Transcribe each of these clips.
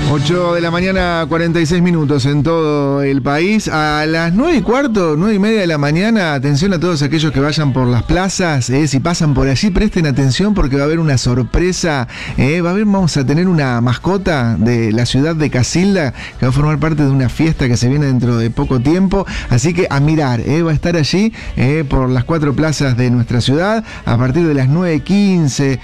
8 de la mañana, 46 minutos en todo el país. A las 9:15, 9:30 de la mañana, atención a todos aquellos que vayan por las plazas, si pasan por allí, presten atención porque va a haber una sorpresa. Vamos a tener una mascota de la ciudad de Casilda que va a formar parte de una fiesta que se viene dentro de poco tiempo. Así que a mirar, va a estar allí por las 4 plazas de nuestra ciudad a partir de las 9:15,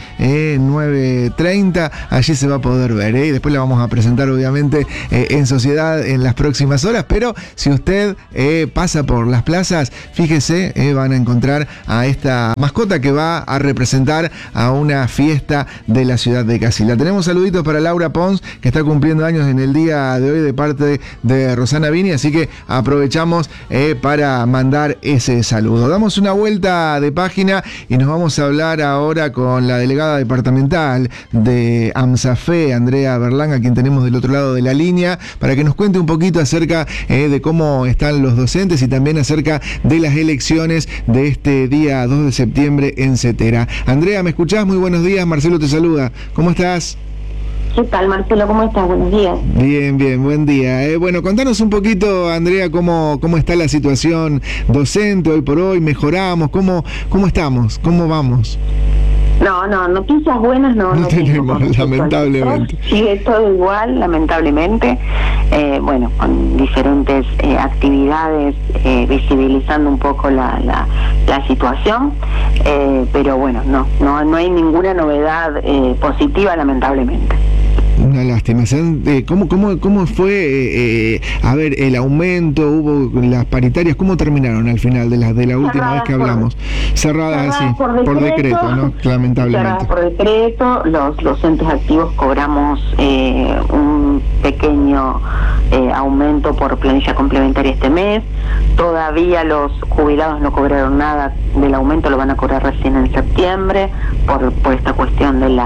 9:30. Allí se va a poder ver, y después la vamos a presentar obviamente en sociedad en las próximas horas, pero si usted pasa por las plazas, fíjese, van a encontrar a esta mascota que va a representar a una fiesta de la ciudad de Casilda. Tenemos saluditos para Laura Pons, que está cumpliendo años en el día de hoy de parte de Rosana Vini, así que aprovechamos para mandar ese saludo. Damos una vuelta de página y nos vamos a hablar ahora con la delegada departamental de AMSAFE, Andrea Berlanga, a quien tenemos del otro lado de la línea, para que nos cuente un poquito acerca de cómo están los docentes y también acerca de las elecciones de este día 2 de septiembre en Cetera. Andrea, ¿me escuchás? Muy buenos días, Marcelo te saluda. ¿Cómo estás? ¿Qué tal, Marcelo? ¿Cómo estás? Buenos días. Bien, bien, buen día. Bueno, contanos un poquito, Andrea, cómo está la situación docente hoy por hoy. ¿Mejoramos? ¿Cómo estamos? ¿Cómo vamos? No, noticias buenas no tenemos, lamentablemente. Sigue todo igual, lamentablemente. Bueno, con diferentes actividades visibilizando un poco la situación, pero bueno, no hay ninguna novedad positiva, lamentablemente. Una lástima. ¿Cómo fue, el aumento? ¿Hubo las paritarias? ¿Cómo terminaron al final de la última vez que hablamos? Cerradas así, por decreto, ¿no? Lamentablemente. Cerradas por decreto. Los docentes activos cobramos un pequeño aumento por planilla complementaria este mes. Todavía los jubilados no cobraron nada del aumento, lo van a cobrar recién en septiembre por esta cuestión del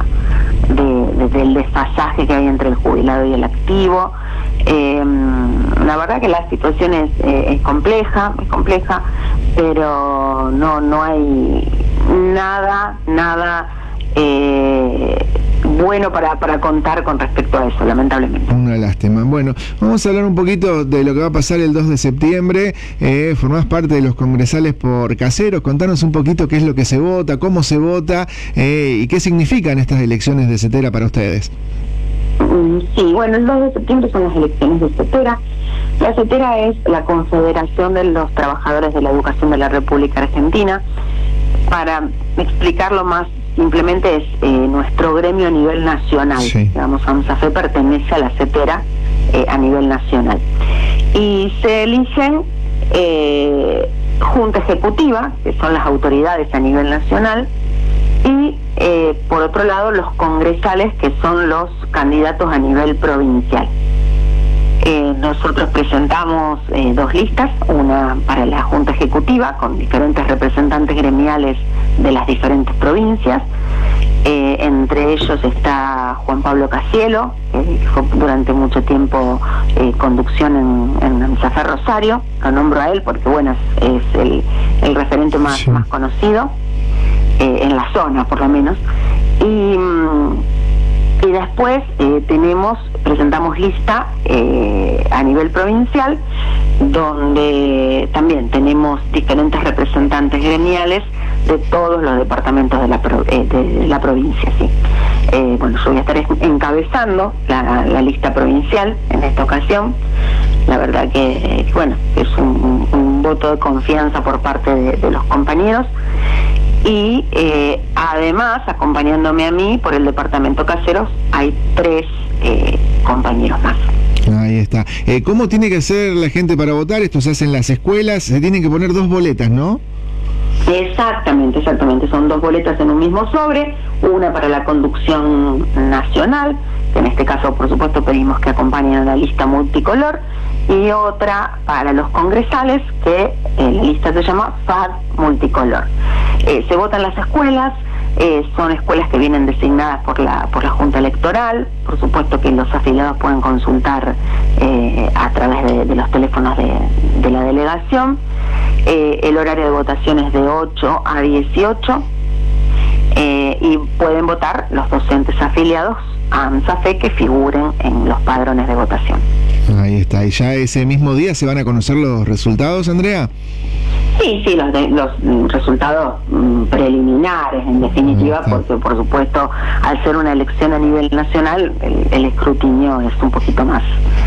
desfasaje que hay entre el jubilado y el activo. La verdad que la situación es compleja, pero no hay nada bueno para contar con respecto a eso, lamentablemente. Una lástima. Bueno, vamos a hablar un poquito de lo que va a pasar el 2 de septiembre. Formás parte de los congresales por Caseros. Contanos un poquito qué es lo que se vota, cómo se vota y qué significan estas elecciones de Cetera para ustedes. Sí, bueno, el 2 de septiembre son las elecciones de Cetera. La Cetera es la Confederación de los Trabajadores de la Educación de la República Argentina. Para explicarlo más simplemente, es nuestro gremio a nivel nacional. Sí. Digamos, AMSAFE pertenece a la Cetera a nivel nacional. Y se eligen junta ejecutiva, que son las autoridades a nivel nacional, y por otro lado los congresales, que son los candidatos a nivel provincial. Nosotros presentamos 2 listas, una para la Junta Ejecutiva con diferentes representantes gremiales de las diferentes provincias. Entre ellos está Juan Pablo Casielo, que fue durante mucho tiempo conducción en AMSAFE Rosario. Lo nombro a él porque bueno, es el referente más conocido en la zona, por lo menos. Y después presentamos lista a nivel provincial, donde también tenemos diferentes representantes gremiales de todos los departamentos de la provincia. ¿Sí? Bueno, yo voy a estar encabezando la lista provincial en esta ocasión. La verdad que bueno, es un voto de confianza por parte de los compañeros. Y además, acompañándome a mí por el departamento Caseros, hay 3 compañeros más. Ahí está. ¿Cómo tiene que hacer la gente para votar? Esto se hace en las escuelas, se tienen que poner 2 boletas, ¿no? Exactamente. Son 2 boletas en un mismo sobre, una para la conducción nacional, que en este caso, por supuesto, pedimos que acompañen a la lista multicolor, y otra para los congresales, que la lista se llama FAD multicolor. Se vota en las escuelas. Son escuelas que vienen designadas por la Junta Electoral. Por supuesto que los afiliados pueden consultar a través de los teléfonos de la delegación. El horario de votación es de 8 a 18. y pueden votar los docentes afiliados a AMSAFE que figuren en los padrones de votación. Ahí está, y ya ese mismo día se van a conocer los resultados, Andrea. Sí, los resultados preliminares, en definitiva, porque por supuesto, al ser una elección a nivel nacional, el escrutinio es un poquito más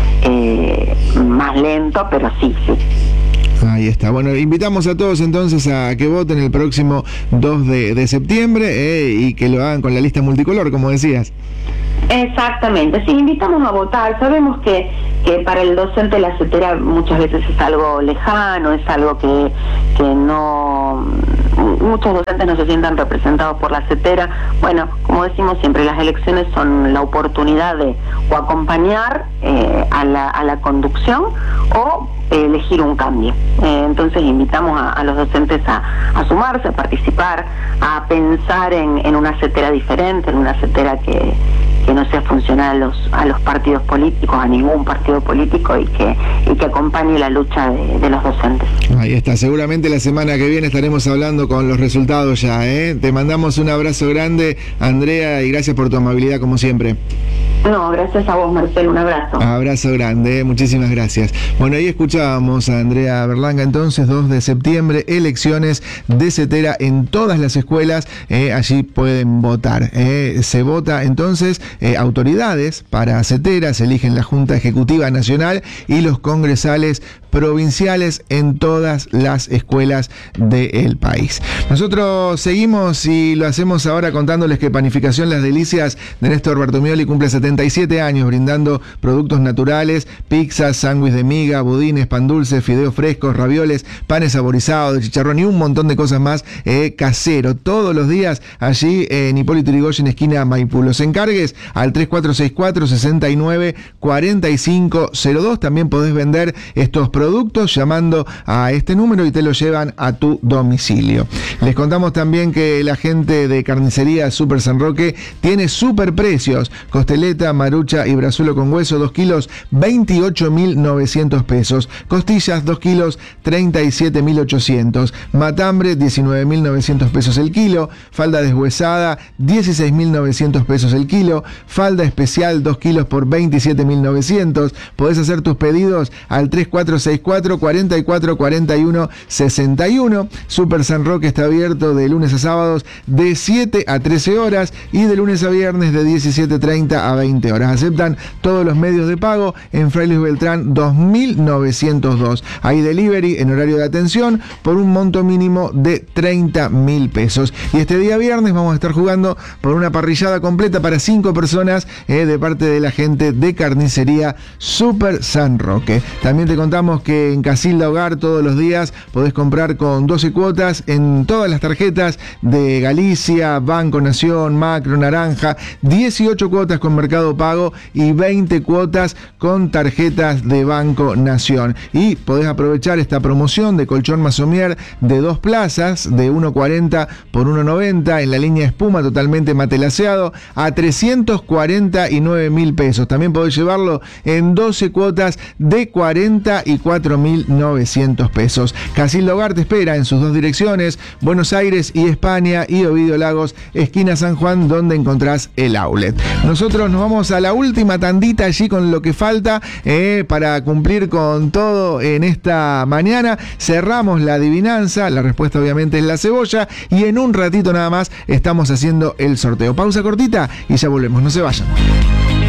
lento, pero sí. Ahí está. Bueno, invitamos a todos entonces a que voten el próximo 2 de septiembre y que lo hagan con la lista multicolor, como decías. Exactamente, sí, invitamos a votar. Sabemos que para el docente la CETERA muchas veces es algo lejano, es algo que no... Muchos docentes no se sientan representados por la CETERA. Bueno, como decimos siempre, las elecciones son la oportunidad de o acompañar a la conducción o elegir un cambio. Entonces invitamos a los docentes a sumarse, a participar, a pensar en una CETERA diferente, en una CETERA que no sea funcional a los partidos políticos, a ningún partido político, y que acompañe la lucha de los docentes. Ahí está, seguramente la semana que viene estaremos hablando con los resultados ya, Te mandamos un abrazo grande, Andrea, y gracias por tu amabilidad como siempre. No, gracias a vos, Marcelo, un abrazo. Abrazo grande, muchísimas gracias. Bueno, ahí escuchábamos a Andrea Berlanga, entonces 2 de septiembre, elecciones de CETERA en todas las escuelas, allí pueden votar. Se vota entonces autoridades para CETERA, se eligen la Junta Ejecutiva Nacional y los congresales provinciales en todas las escuelas del país. Nosotros seguimos y lo hacemos ahora contándoles que Panificación Las Delicias de Néstor Bertomioli cumple 77 años brindando productos naturales, pizzas, sándwich de miga, budines, pan dulce, fideos frescos, ravioles, panes saborizados de chicharrón y un montón de cosas más casero. Todos los días allí en Hipólito Yrigoyen, esquina Maipú. Los encargues al 3464-694502. También podés vender estos productos llamando a este número y te lo llevan a tu domicilio. Les contamos también que la gente de Carnicería Super San Roque tiene super precios. Costeleta, marucha y brazuelo con hueso, 2 kilos, 28.900 pesos. Costillas, 2 kilos, 37.800. Matambre, 19.900 pesos el kilo. Falda deshuesada, 16.900 pesos el kilo. Falda especial, 2 kilos por 27.900. Podés hacer tus pedidos al 3464-4441-61. Super San Roque está abierto de lunes a sábados de 7 a 13 horas y de lunes a viernes de 17:30 a 20 horas. Aceptan todos los medios de pago en Fray Luis Beltrán 2902. Hay delivery en horario de atención por un monto mínimo de 30.000 pesos. Y este día viernes vamos a estar jugando por una parrillada completa para 5 personas de parte de la gente de Carnicería Super San Roque. También te contamos que en Casilda Hogar todos los días podés comprar con 12 cuotas en todas las tarjetas de Galicia, Banco Nación, Macro, Naranja, 18 cuotas con Mercado Pago y 20 cuotas con tarjetas de Banco Nación. Y podés aprovechar esta promoción de colchón Masomier de 2 plazas de 1.40 por 1.90 en la línea espuma totalmente matelaseado a 349.000 pesos. También podés llevarlo en 12 cuotas de 44.900 pesos. Casilda Hogar te espera en sus 2 direcciones, Buenos Aires y España, y Ovidio Lagos, esquina San Juan, donde encontrás el outlet. Nosotros nos vamos a la última tandita allí con lo que falta para cumplir con todo en esta mañana. Cerramos la adivinanza, la respuesta obviamente es la cebolla, y en un ratito nada más estamos haciendo el sorteo. Pausa cortita y ya volvemos, no se vayan.